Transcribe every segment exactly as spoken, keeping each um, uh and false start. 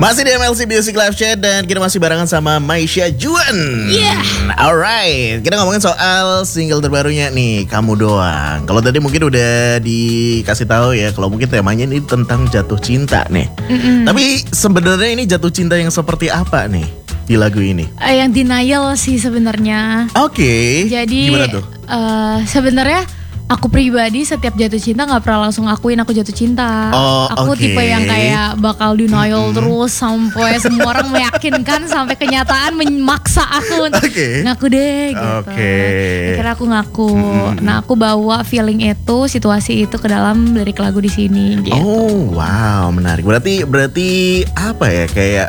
Masih di M L C Music Live Chat dan kita masih barengan sama Maisha Juan. Yeah. Alright, kita ngomongin soal single terbarunya nih, Kamu Doang. Kalau tadi mungkin udah dikasih tahu ya, kalau mungkin temanya ini tentang jatuh cinta nih. Mm-mm. Tapi sebenarnya ini jatuh cinta yang seperti apa nih di lagu ini? Uh, yang denial sih sebenarnya. Oke. Okay. Jadi gimana tuh? Uh, sebenarnya aku pribadi setiap jatuh cinta nggak pernah langsung akuin aku jatuh cinta. Oh, aku okay. tipe yang kayak bakal denial mm-hmm. terus sampai semua orang meyakinkan sampai kenyataan memaksa aku untuk okay. ngaku deh gitu. Okay. Akhirnya aku ngaku. Mm-hmm. Nah aku bawa feeling itu, situasi itu ke dalam lirik lagu di sini. Gitu. Oh wow, menarik. Berarti berarti apa ya kayak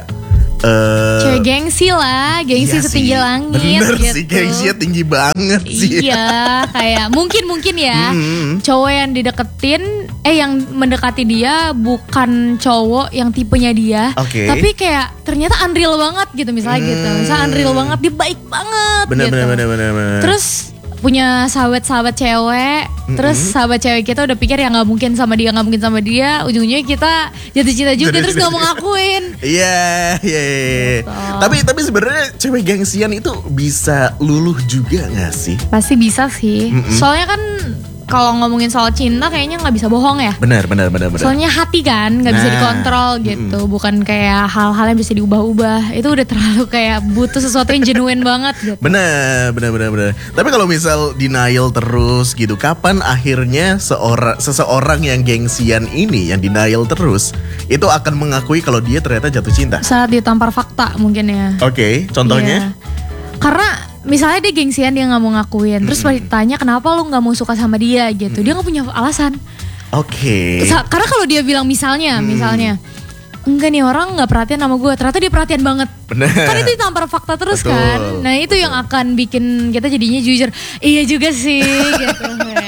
Uh, cewek gengsi lah, gengsi iya setinggi sih, langit bener gitu. Sih, gengsinya tinggi banget sih. Iya, kayak mungkin-mungkin ya mm-hmm. cowok yang dideketin, eh yang mendekati dia bukan cowok yang tipenya dia, okay. tapi kayak ternyata unreal banget gitu misalnya mm. gitu. Misalnya unreal banget, dia baik banget bener, gitu. Bener, bener, bener, bener. Terus punya sahabat-sahabat cewek, mm-hmm. terus sahabat cewek kita udah pikir ya nggak mungkin sama dia, nggak mungkin sama dia, ujungnya kita jatuh cinta juga terus nggak mau ngakuin. Iya, iya, iya. Tapi tapi sebenarnya cewek gengsian itu bisa luluh juga nggak sih? Pasti bisa sih. Mm-hmm. Soalnya kan kalau ngomongin soal cinta kayaknya nggak bisa bohong ya. Benar, benar, benar, benar. Soalnya hati kan nggak nah, bisa dikontrol gitu, mm-mm. bukan kayak hal-hal yang bisa diubah-ubah. Itu udah terlalu kayak butuh sesuatu yang genuine banget gitu. Benar, benar, benar, benar. Tapi kalau misal denial terus gitu, kapan akhirnya seorang seseorang yang gengsian ini, yang denial terus, itu akan mengakui kalau dia ternyata jatuh cinta? Saat ditampar fakta mungkin ya. Oke, okay, contohnya? Yeah. Karena misalnya dia gengsian, dia gak mau ngakuin. Terus pas ditanya kenapa lu gak mau suka sama dia gitu, dia gak punya alasan. Oke. Okay. Karena kalau dia bilang misalnya, hmm. misalnya enggak nih orang gak perhatian sama gue, ternyata dia perhatian banget. Bener. Kan itu ditampar fakta terus. Betul. Kan. Nah itu Betul. Yang akan bikin kita jadinya jujur. Iya juga sih gitu.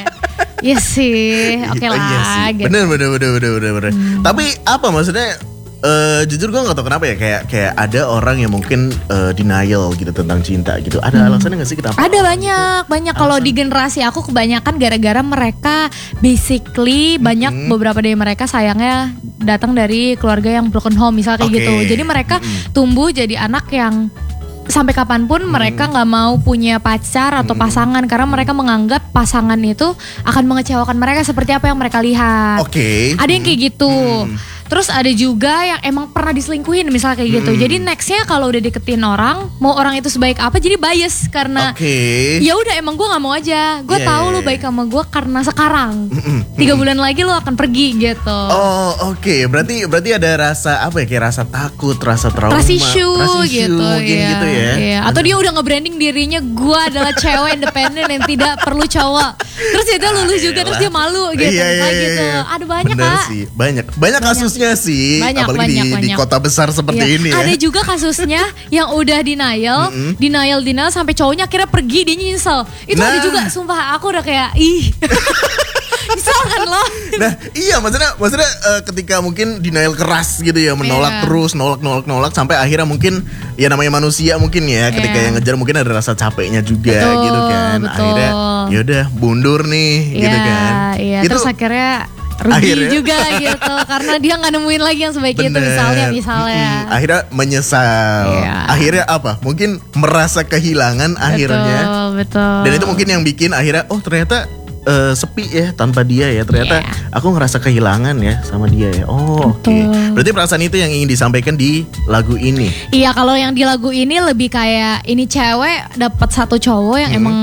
Iya sih, oke okay lah iya sih. Gitu. Bener, bener, bener, bener, bener, bener. Hmm. Tapi apa maksudnya? Uh, jujur gue gak tau kenapa ya, kayak kayak ada orang yang mungkin uh, denial gitu tentang cinta gitu. Ada hmm. alasannya gak sih kenapa? Ada banyak, gitu? banyak. Kalau di generasi aku kebanyakan gara-gara mereka basically hmm. banyak beberapa dari mereka sayangnya datang dari keluarga yang broken home misalnya kayak okay. gitu. Jadi mereka hmm. tumbuh jadi anak yang sampai kapanpun hmm. mereka nggak mau punya pacar atau hmm. pasangan karena mereka menganggap pasangan itu akan mengecewakan mereka seperti apa yang mereka lihat. Oke. Okay. Ada yang kayak gitu. Hmm. Terus ada juga yang emang pernah diselingkuhin misalnya kayak gitu. Hmm. Jadi nextnya kalau udah deketin orang, mau orang itu sebaik apa jadi bias karena okay. ya udah emang gue nggak mau aja. Gue yeah. tahu lu baik sama gue karena sekarang. Mm-mm. Tiga bulan lagi lu akan pergi gitu. Oh oke, okay. berarti berarti ada rasa apa ya, kayak rasa takut, rasa trauma, trust issue, trust issue gitu, mungkin ya. gitu ya. Iya. Atau dia udah nge-branding dirinya gue adalah cewek independen yang tidak perlu cowok. Terus dia lulus juga terus dia malu gitu, iya, iya, kayak gitu. Ada banyak Bener kak. Sih. Banyak, banyak kasusnya sih. Banyak, apalagi banyak, di, banyak. di kota besar seperti iya. ini ya. Ada juga kasusnya yang udah denial, mm-hmm. denial, denial sampai cowoknya akhirnya pergi, dia nyesel. Itu nah. ada juga, sumpah aku udah kayak ih. Nyesel kan lo. Nah iya maksudnya, maksudnya uh, ketika mungkin denial keras gitu ya, menolak yeah. terus, nolak, nolak, nolak sampai akhirnya mungkin ya namanya manusia mungkin ya, ketika yeah. yang ngejar mungkin ada rasa capeknya juga betul, gitu kan. Betul. Akhirnya yaudah mundur nih yeah, gitu kan. Iya, itu, terus akhirnya rugi akhirnya. Juga gitu karena dia nggak nemuin lagi yang sebaik Bener. Itu misalnya misalnya hmm, akhirnya menyesal yeah. akhirnya apa mungkin merasa kehilangan betul, akhirnya betul. Dan itu mungkin yang bikin akhirnya oh ternyata uh, sepi ya tanpa dia ya, ternyata yeah. aku ngerasa kehilangan ya sama dia ya. Oh oke okay. Berarti perasaan itu yang ingin disampaikan di lagu ini. Iya, kalau yang di lagu ini lebih kayak ini cewek dapat satu cowok yang hmm. emang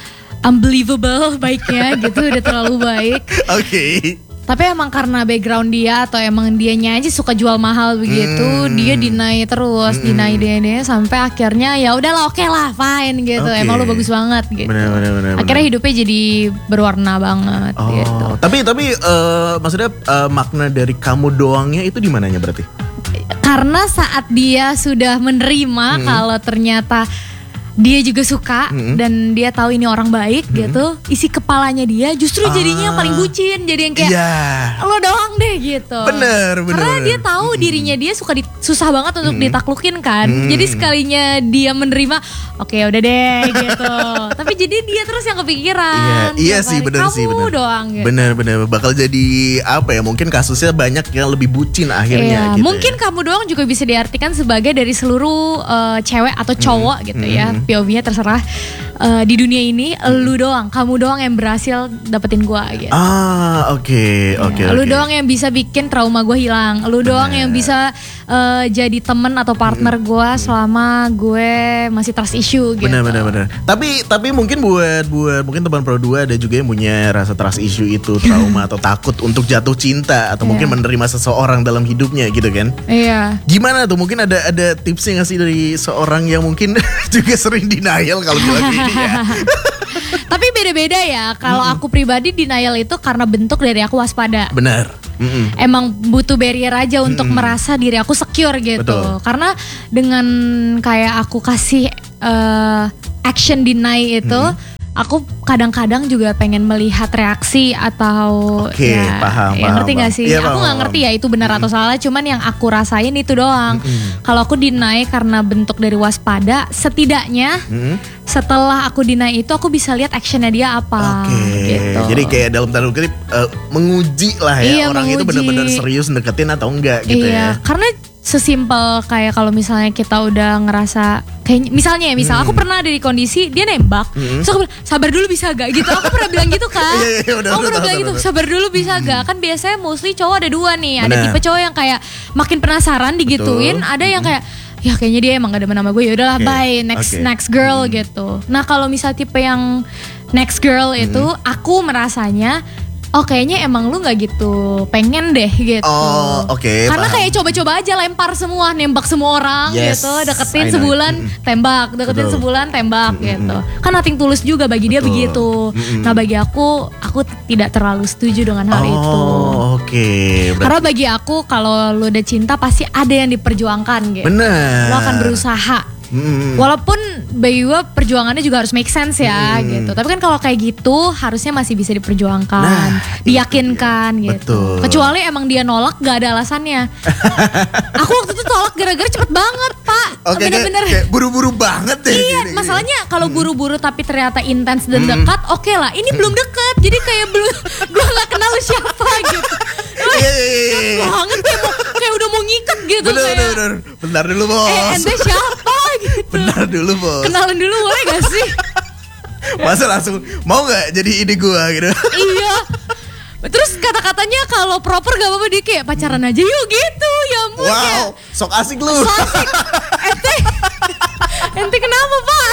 unbelievable baiknya gitu, udah terlalu baik. Oke. Okay. Tapi emang karena background dia atau emang dianya aja suka jual mahal begitu, hmm. dia deny terus, hmm. deny dia sampai akhirnya ya udahlah oke okay lah, fine gitu. Okay. Emang lu bagus banget gitu. Bener, bener, bener, akhirnya bener. hidupnya jadi berwarna banget oh, gitu. Tapi tapi uh, maksudnya uh, makna dari kamu doangnya itu di mananya berarti? Karena saat dia sudah menerima hmm. kalau ternyata dia juga suka Mm-hmm. dan dia tahu ini orang baik Mm-hmm. gitu, isi kepalanya dia justru jadinya yang paling bucin, jadi yang kayak Iya. lo doang deh gitu. Bener, bener, Karena bener. dia tahu dirinya dia suka di, susah banget untuk Mm-hmm. ditaklukin kan. Mm-hmm. Jadi sekalinya dia menerima, oke udah deh gitu. Tapi jadi dia terus yang kepikiran. Iya, iya tiap sih hari, benar sih kamu benar. doang gitu. Bener bener bakal jadi apa ya? Mungkin kasusnya banyak yang lebih bucin akhirnya. Iya, gitu mungkin ya. kamu doang juga bisa diartikan sebagai dari seluruh uh, cewek atau cowok gitu ya, P O V-nya terserah. Uh, di dunia ini, lu doang, kamu doang yang berhasil dapetin gua gitu. Ah oke oke. Ya, lu oke. doang yang bisa bikin trauma gue hilang. Lu doang yang bisa uh, jadi temen atau partner gue selama gue masih trust issue gitu. Benar benar benar. Tapi tapi mungkin buat buat mungkin teman Pro dua ada juga yang punya rasa trust issue itu, trauma atau takut untuk jatuh cinta atau mungkin Iya. menerima seseorang dalam hidupnya gitu kan. Iya. Gimana tuh? Mungkin ada ada tipsnya nggak sih dari seorang yang mungkin juga sering denial kalau bilang ini ya. Tapi beda-beda ya. Kalau aku pribadi denial itu karena bentuk dari aku waspada. Benar. Mm-mm. Emang butuh barrier aja untuk merasa diri aku secure gitu. Betul. Karena dengan kayak aku kasih uh, action deny itu, aku kadang-kadang juga pengen melihat reaksi atau Oke, ya, paham, ya paham, ngerti paham. gak sih? Iya, aku paham, nggak paham. ngerti ya itu benar atau salah. Cuman yang aku rasain itu doang. Kalau aku deny karena bentuk dari waspada, setidaknya Mm-mm. setelah aku deny itu aku bisa lihat actionnya dia apa. Oke, Gitu. jadi kayak dalam tanda kutip eh, menguji lah ya Iya, orang itu menguji. benar-benar serius deketin atau enggak gitu Iya, ya. karena sesimpel kayak kalau misalnya kita udah ngerasa kayak misalnya ya misal aku pernah ada di kondisi dia nembak, terus aku bilang sabar dulu bisa gak gitu, aku pernah bilang gitu kan. Iya, iya, udah, aku udah, pernah tahu, bilang tahu, gitu tahu. sabar dulu bisa gak, kan biasanya mostly cowok ada dua nih, ada Benar. tipe cowok yang kayak makin penasaran digituin, Betul. ada yang kayak ya kayaknya dia emang gak demen sama gue, ya udahlah Oke, bye next oke. next girl gitu. Nah kalau misal tipe yang next girl itu aku merasanya oh kayaknya emang lu gak gitu pengen deh gitu. Oh, oke, Karena paham. kayak coba-coba aja lempar semua, nembak semua orang Yes, gitu, I deketin know. sebulan Mm-mm. tembak, deketin Betul. sebulan tembak gitu. Kan nothing tulus juga bagi dia Betul. begitu. Mm-mm. Nah bagi aku, aku tidak terlalu setuju dengan hal itu. Oh, oke. Berarti- Karena bagi aku kalau lu udah cinta pasti ada yang diperjuangkan gitu. Bener. Lo akan berusaha. Mm-mm. Walaupun bagi gue perjuangannya juga harus make sense ya Hmm. gitu. Tapi kan kalau kayak gitu harusnya masih bisa diperjuangkan, Nah, diyakinkan itu dia. gitu. Betul. Kecuali emang dia nolak gak ada alasannya. Aku waktu itu tolak gara-gara cepet banget pak. Oke, kayak, Bener-bener. kayak buru-buru banget deh. Iya, gini, masalahnya gini. kalau buru-buru tapi ternyata intens dan Hmm. dekat, oke lah. Ini belum deket, jadi kayak belum, gue nggak kenal lu siapa gitu. Iya, iya, iya, iya. Banget kayak mau, kayak udah mau ngikat gitu Bener, kayak. bener, bener. Bentar dulu bos. Eh, ente siapa gitu. Bentar dulu bos. Kenalan dulu boleh gak sih? Masa langsung mau nggak jadi ide gua gitu? Iya. Terus kata-katanya kalau proper gak apa-apa, dia kayak pacaran aja yuk gitu. Ya ampun Wow, kayak, sok asik lu. so asik. Ente, ente kenapa pak?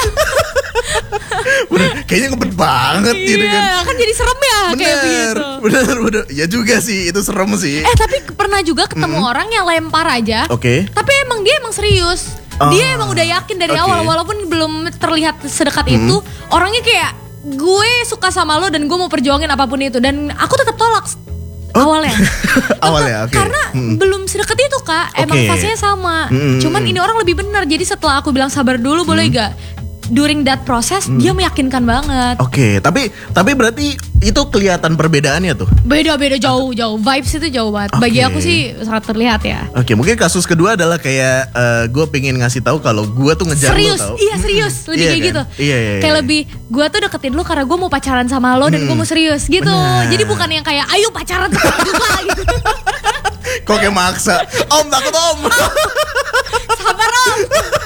Bener, kayaknya ngebet banget gitu kan. Iya, kan jadi serem ya kayak Bener, begitu. bener, bener. Ya juga sih, itu serem sih. Eh tapi pernah juga ketemu orang yang lempar aja. Oke. Tapi emang dia emang serius. Oh, Dia emang udah yakin dari oke. awal walaupun belum terlihat sedekat itu. Orangnya kayak gue suka sama lo dan gue mau perjuangin apapun itu, dan aku tetap tolak Oh. awalnya. Awalnya, oke. Karena Mm-mm. belum sedekat itu kak. Emang Oke. fasenya sama. Mm-mm. Cuman ini orang lebih benar. Jadi setelah aku bilang sabar dulu boleh gak? During that process dia meyakinkan banget. Oke, tapi tapi berarti itu kelihatan perbedaannya tuh. Beda-beda jauh-jauh. Vibes itu jauh banget. Bagi Oke. aku sih sangat terlihat ya. Oke, mungkin kasus kedua adalah kayak gue pengen ngasih tahu kalau gue tuh ngejar Serius, lo tau. iya serius, lebih Iya kayak kan? gitu. Iya, iya, iya. Kayak lebih, gue tuh deketin lu karena gue mau pacaran sama lo dan gue mau serius gitu. Benar. Jadi bukan yang kayak, ayo pacaran cepet juga gitu. Kok kayak maksa? Om takut om. Sabar om.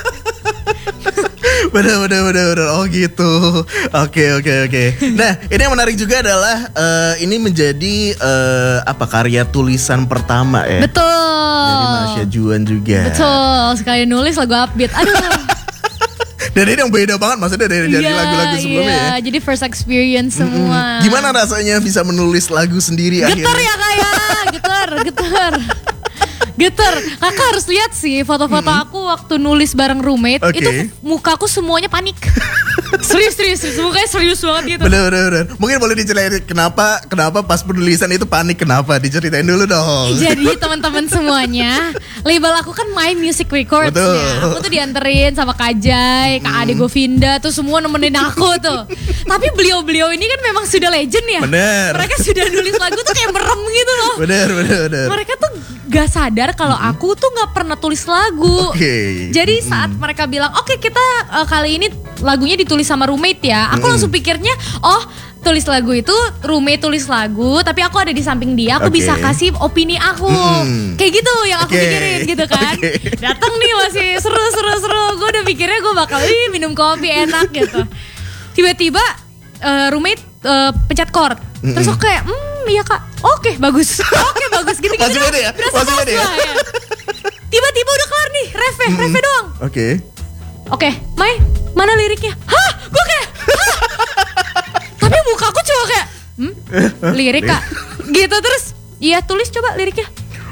bener bener bener bener. Oh gitu. Oke oke oke. Nah ini yang menarik juga adalah eh, ini menjadi eh, apa karya tulisan pertama ya. Betul. Dari Masya Juan juga. Betul, sekali nulis lagu upbeat. Aduh. Dan ini yang beda banget maksudnya dari dari Iya, lagu-lagu sebelumnya iya. ya. Jadi first experience semua. Gimana rasanya bisa menulis lagu sendiri Getar akhirnya? ya kak ya, getar, getar. Getar, kakak harus lihat sih foto-foto aku waktu nulis bareng roommate. Oke. Itu mukaku semuanya panik. Serius, serius, serius. Mukanya serius banget gitu. Bener, bener, bener. Mungkin boleh diceritain kenapa, kenapa pas penulisan itu panik, kenapa? Diceritain dulu dong. Jadi teman-teman semuanya, label aku kan My Music Records Betul. ya. Aku tuh dianterin sama Kak Jai, Kak Ade Govinda, tuh semua nemenin aku tuh. Tapi beliau-beliau ini kan memang sudah legend ya. Bener. Mereka sudah nulis lagu tuh kayak merem gitu loh. Bener, bener, bener. Mereka tuh gak sadar kalau aku tuh gak pernah tulis lagu. Oke. Jadi saat mereka bilang, oke kita uh, kali ini lagunya ditulis sama roommate ya. Aku langsung pikirnya, oh tulis lagu itu roommate tulis lagu, tapi aku ada di samping dia, aku Oke. bisa kasih opini aku. Mm. Kayak gitu yang aku Oke. pikirin gitu kan. Oke. Datang nih masih seru-seru-seru. Gue udah pikirnya gue bakal ih, minum kopi enak gitu. Tiba-tiba uh, roommate uh, pencet chord. Terus aku kayak, hmm iya kak, oke bagus. Oke bagus gitu-gitu. Masih beda ya? Berasa Masih pas beda ya? lah, ya. Tiba-tiba udah kelar nih, refnya, refnya doang. Oke. Oke, Mai, mana liriknya? Hah? Gue kayak, hah? Tapi mukaku cuma kayak, hmm? Lirik kak? Gitu terus, iya tulis coba liriknya.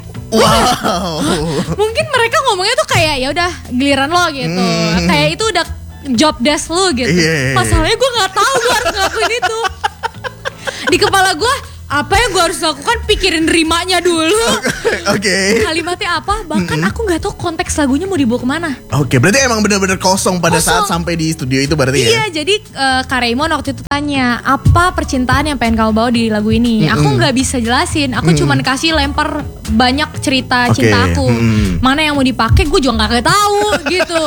Wow. Mungkin mereka ngomongnya tuh kayak ya udah giliran lo gitu. Hmm. Kayak itu udah job desk lo gitu. Iya. Masalahnya gue nggak tahu gue harus ngelakuin itu. Di kepala gue, apa yang gue harus lakukan? Pikirin rimanya dulu. Oke. Kalimatnya apa? Bahkan aku nggak tahu konteks lagunya mau dibawa kemana. Oke, berarti emang benar-benar kosong pada Kosong. saat sampai di studio itu berarti ya? Iya, jadi uh, Kak Raymond waktu itu tanya, apa percintaan yang pengen kamu bawa di lagu ini? Aku nggak bisa jelasin, aku cuman kasih lempar banyak cerita Oke, cinta aku. mm. Mana yang mau dipakai, gue juga nggak tahu gitu.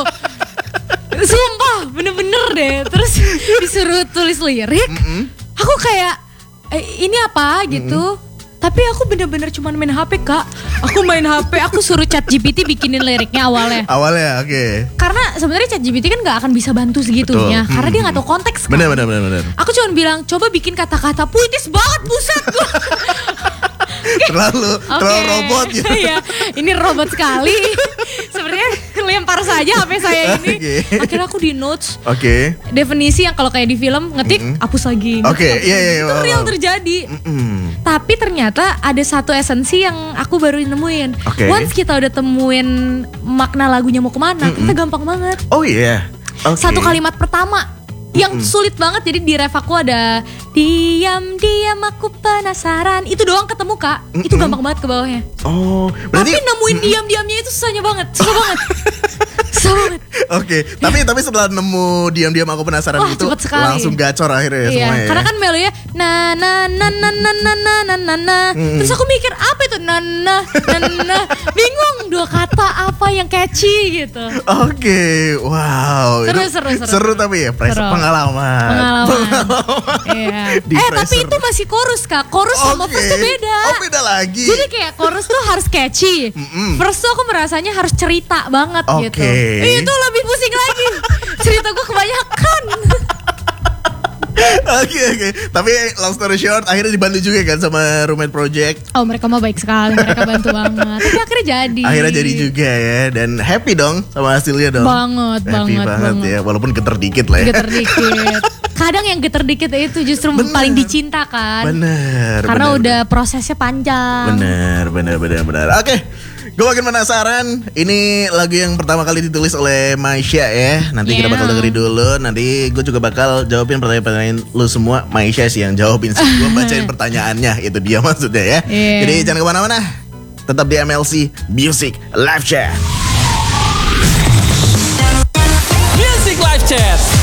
Sumpah, bener-bener deh. Terus disuruh tulis lirik, aku kayak, e, ini apa gitu. Tapi aku bener-bener cuman main H P kak. Aku main H P, aku suruh Chat G P T bikinin liriknya awalnya. Awalnya, oke. Karena sebenarnya Chat G P T kan gak akan bisa bantu segitunya. Betul. Karena Hmm. dia gak tahu konteks kan. Bener, bener, bener, bener. Aku cuma bilang, coba bikin kata-kata puitis banget, buset gua. Terlalu, Oke. terlalu robot gitu. Iya, ini robot sekali. Sebenarnya lempar saja H P saya ini. Oke. Akhirnya aku di notes Oke. definisi yang kalau kayak di film ngetik hapus lagi. ngetik, Oke, hapus iya, lagi. iya, Itu wow, real wow. terjadi. Mm. Tapi ternyata ada satu esensi yang aku baru nemuin. Oke. Once kita udah temuin makna lagunya mau kemana, kita gampang banget. Oh iya. Oke. Satu kalimat pertama yang sulit banget, jadi di ref aku ada diam-diam aku penasaran. Itu doang ketemu kak, itu gampang banget ke bawahnya. Oh, berarti Tapi nemuin diam-diamnya itu susahnya banget, susah banget. Susah banget. Oke, tapi tapi setelah nemu diam-diam aku penasaran Wah, itu cepet sekali. langsung gacor akhirnya ya Iya, semua ya. karena kan melonya na na na na na na na na na na. Terus aku mikir apa itu na na na na. Bingung dua kata apa yang catchy gitu. Oke, wow. Seru, itu seru, seru. Seru tapi ya, press Seru. pengalaman. Pengalaman. Iya. Di Eh tapi pressure. itu masih chorus kak. Chorus sama Oke. verse tuh beda. Oh, beda lagi. Jadi kayak chorus tuh harus catchy. Verse tuh aku merasanya harus cerita banget Oke. gitu. Eh, itu lebih pusing lagi. Cerita gue kebanyakan. Oke, oke. Tapi long story short, akhirnya dibantu juga kan sama Roommate Project. Oh mereka mah baik sekali. Mereka bantu banget. Tapi akhirnya jadi. Akhirnya jadi juga ya. Dan happy dong sama hasilnya dong. Banget, Happy banget, banget, banget. ya. Walaupun geter dikit lah ya. Geter dikit. Kadang yang geter dikit itu justru Bener. paling dicinta kan. Bener. Karena bener, udah prosesnya panjang. Bener, bener, bener, bener. Oke, gue makin penasaran. Ini lagu yang pertama kali ditulis oleh Maisha ya. Nanti kita Yeah. bakal dengerin dulu. Nanti gue juga bakal jawabin pertanyaan-pertanyaan lu semua. Maisha sih yang jawabin sih. Gue bacain pertanyaannya. Itu dia maksudnya ya. Yeah. Jadi jangan kemana-mana. Tetap di M L C Music Live Chat. Music Live Chat.